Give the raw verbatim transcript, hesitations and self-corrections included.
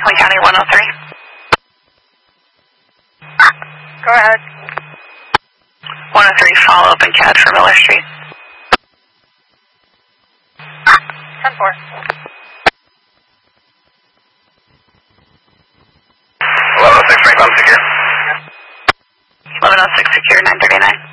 Franklin County one oh three. Go ahead. one oh three, follow up and catch for Miller Street. ten four. eleven oh six, Franklin, secure. eleven oh six, secure, nine thirty-nine.